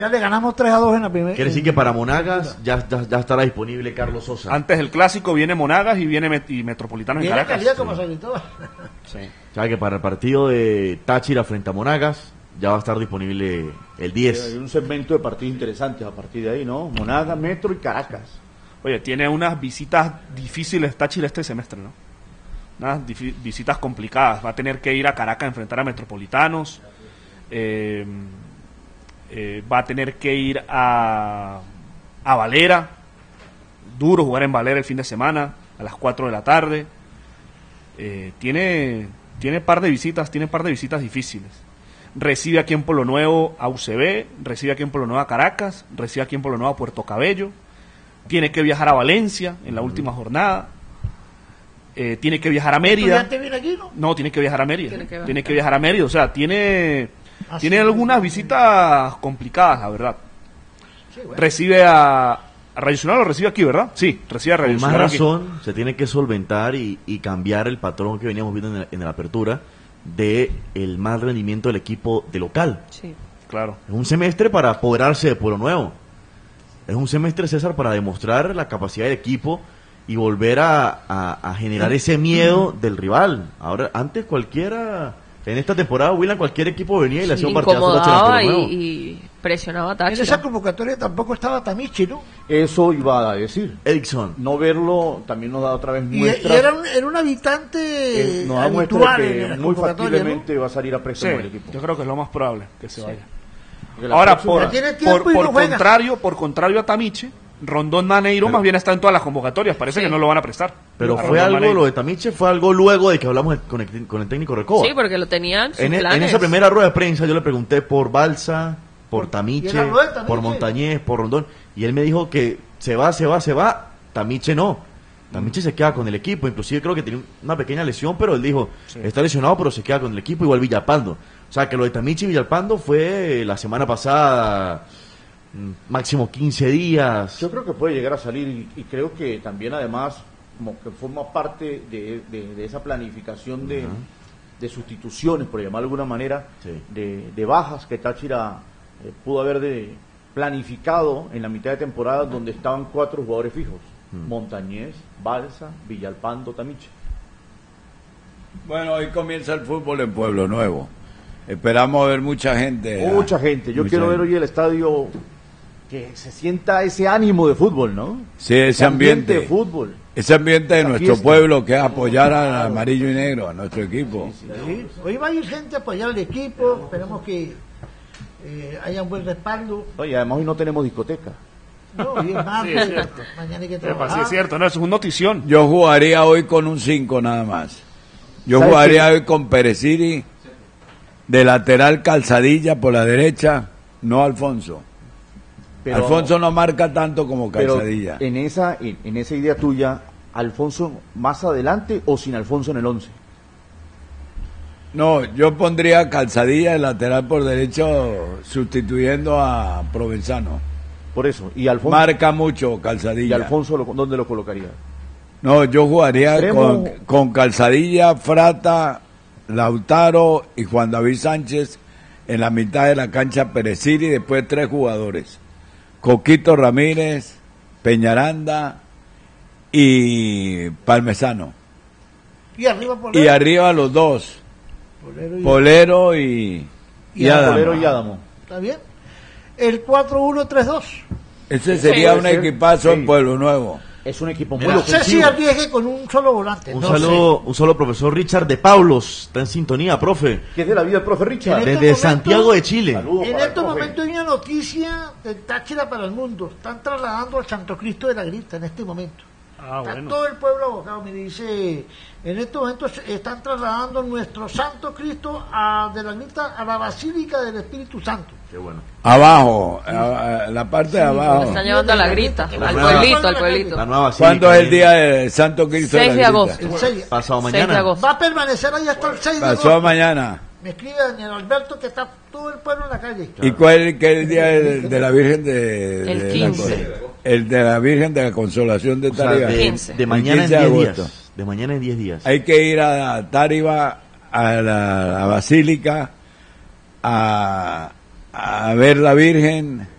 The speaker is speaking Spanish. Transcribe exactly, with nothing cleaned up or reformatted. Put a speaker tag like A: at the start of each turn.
A: Ya le ganamos tres a dos en la primera.
B: Quiere decir que para Monagas ya, ya, ya estará disponible Carlos Sosa.
C: Antes del clásico viene Monagas y viene met y Metropolitano en
A: Viene
C: Caracas.
A: Calidad, como se gritó.
C: Sí.
B: O sea que para el partido de Táchira frente a Monagas ya va a estar disponible el diez.
D: Hay un segmento de partidos interesantes a partir de ahí, ¿no? Monagas, Metro y Caracas.
C: Oye, tiene unas visitas difíciles Táchira este semestre, ¿no? Unas visitas complicadas. Va a tener que ir a Caracas a enfrentar a Metropolitanos. Eh, eh, va a tener que ir a, a Valera. Duro jugar en Valera el fin de semana a las cuatro de la tarde. Eh, tiene tiene par de visitas, tiene par de visitas difíciles. Recibe aquí en Pueblo Nuevo a U C B, recibe aquí en Pueblo Nuevo a Caracas, recibe aquí en Pueblo Nuevo a Puerto Cabello. Tiene que viajar a Valencia en la última jornada. Eh, tiene que viajar a Mérida.
A: Viene aquí, ¿no?
C: No, tiene que viajar a Mérida.
E: Tiene que viajar.
C: Tiene que viajar a Mérida. O sea, tiene,
A: Ah,
C: tiene
A: sí.
C: algunas visitas complicadas, la verdad.
A: Sí, bueno.
C: Recibe a, a Radio Nacional, lo recibe aquí, ¿verdad? Sí, recibe a Radio
B: Con más
C: Nacional aquí.
B: razón se tiene que solventar y, y cambiar el patrón que veníamos viendo en, el- en la apertura de el mal rendimiento del equipo de local.
E: Sí.
C: Claro.
B: Es un semestre para apoderarse de Pueblo Nuevo. Es un semestre, César, para demostrar la capacidad del equipo y volver a, a- a generar ese miedo del rival. Ahora, antes cualquiera, en esta temporada, William, cualquier equipo venía y le hacía un partidazo a Táchira en
E: Incomodaba
B: Pueblo
E: y,
B: Nuevo.
E: y presionaba a
A: En
E: Táchira.
A: esa convocatoria tampoco estaba Tamichi, ¿no?
D: Eso iba a decir.
B: Edison.
D: No verlo también nos da otra vez
A: Y,
D: muestra.
A: y era, un, era un habitante
D: eh, nos da muestra
A: habitual
D: de
A: en la
D: que muy
A: convocatoria,
D: factiblemente va a salir a
C: Sí,
D: préstamo el equipo.
C: yo creo que es lo más probable que se vaya.
D: Porque la
C: Ahora,
D: próxima-
C: por,
A: Ya tiene tiempo
C: por,
A: y no
C: por
A: juega.
C: contrario, por contrario a Tamiche, Rondón Maneiro más bien está en todas las convocatorias. Parece
E: Sí.
C: que no lo van a prestar.
B: Pero
C: A
B: fue
C: Rondón
B: algo,
C: Maneiro.
B: lo de Tamiche fue algo luego de que hablamos con el, con el técnico Recoba.
E: Sí, porque lo tenían sus
B: En, e- en
E: planes.
B: esa primera rueda de prensa yo le pregunté por Balsa, por
A: Por-
B: Tamiche,
A: y era lo de Tamiche.
B: por Montañez, por Rondón, y él me dijo que se va, se va, se va, Tamiche no. Tamiche se queda con el equipo, inclusive creo que tiene una pequeña lesión, pero él dijo, está lesionado, pero se queda con el equipo, igual Villalpando. O sea, que lo de Tamiche y Villalpando fue la semana pasada, mm, máximo quince días.
D: Yo creo que puede llegar a salir y, y creo que también además como que forma parte de, de- de esa planificación de, de sustituciones, por llamarlo de alguna manera,
B: Sí.
D: de, de bajas que Táchira eh, pudo haber de, planificado en la mitad de temporada donde estaban cuatro jugadores fijos, Montañez, Balsa, Villalpando, Tamiche.
F: Bueno, hoy comienza el fútbol en Pueblo Nuevo. Esperamos ver mucha gente. ¿ah?
D: Mucha gente, yo
F: Mucha
D: quiero ver
F: gente.
D: hoy el estadio que se sienta ese ánimo de fútbol, ¿no?
F: Sí, ese ambiente.
D: de fútbol.
F: Ese ambiente de
D: La
F: nuestro
D: fiesta.
F: pueblo que es apoyar al amarillo y negro, a nuestro equipo.
A: Sí. Hoy va a ir gente a apoyar al equipo. Esperemos que eh, haya un buen respaldo.
D: Oye, además hoy no tenemos discoteca.
A: No, hoy es martes,
C: Sí, es cierto.
A: mañana hay que
C: Epa,
A: trabajar.
C: sí, es cierto, no, eso es un notición.
F: Yo jugaría hoy con un cinco nada más. Yo
D: ¿Sabes
F: jugaría
D: qué?
F: hoy con Pereciri, de lateral Calzadilla por la derecha, no Alfonso.
D: Pero-
F: Alfonso no marca tanto como
D: Pero
F: Calzadilla.
D: en esa en, en esa idea tuya, ¿Alfonso más adelante o sin Alfonso en el once?
F: No, yo pondría Calzadilla de lateral por derecho sustituyendo a Provenzano.
D: Por eso. ¿Y Alfonso,
F: Marca mucho
D: y
F: Calzadilla.
D: Alfonso lo- dónde lo colocaría?
F: No, yo jugaría
D: Extremo.
F: con, con Calzadilla, Frata, Lautaro y Juan David Sánchez en la mitad de la cancha Pereciri y después tres jugadores. Coquito Ramírez, Peñaranda y Parmesano.
A: Y arriba por
F: Y arriba los dos,
A: Polero y-
F: Polero y, y
A: Y
F: Adamo.
D: Polero y Adamo.
A: ¿Está bien? El cuatro uno tres dos.
F: Ese sería
D: puede
F: un
D: ser.
F: equipazo
D: Sí.
F: en Pueblo Nuevo.
D: Es un equipo muy
B: Mira,
A: No sé si
D: ofensivo.
A: arriesgue con un solo volante.
B: Un
A: no
B: saludo, un solo profesor Richard de Paulos, está en sintonía, profe,
D: ¿Qué es de la vida del profe Richard?
A: En este
B: desde
A: momento-
B: Santiago de Chile.
D: Saludos
A: sé. En
D: para el
A: este
D: profe.
A: momento hay una noticia de Táchira para el mundo. Están trasladando al Santo Cristo de la Grita en este momento.
C: Ah,
A: Está
C: bueno.
A: todo el pueblo abocado. Me dice, en este momento se- están trasladando nuestro Santo Cristo a, de la Grita a la Basílica del Espíritu Santo.
B: Qué bueno.
F: Abajo, a- a la parte de
E: Lo
F: abajo.
E: están llevando a la grita,
A: La
E: al
B: nueva-
E: pueblito, al
B: La
E: pueblito.
B: nueva basílica
F: ¿Cuándo es el
B: en-
F: día de Santo Cristo?
E: seis de
F: la Grita?
E: agosto.
A: El seis.
B: Pasado
E: seis de
B: mañana.
E: agosto.
A: Va a permanecer ahí hasta el seis de
F: Pasó
A: agosto.
F: mañana.
A: Me escribe Daniel Alberto que está todo el pueblo en la calle.
F: ¿Y cuál qué es el día de, de la Virgen de,
E: El
F: de la
E: quince.
F: Con- el de la Virgen de la Consolación de
B: O sea,
F: Tariba?
B: de,
E: quince.
B: de mañana en
F: quince de
B: diez
F: agosto.
B: días. De mañana en diez días.
F: Hay que ir a Tariba, a la, la Basílica, a, a ver la Virgen.